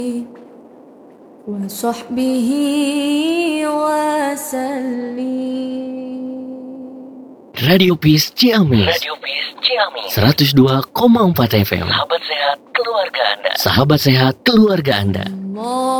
wa sahbihi wa sallim. Radio Peace Ciamis 102,4 FM. Sahabat sehat keluarga Anda.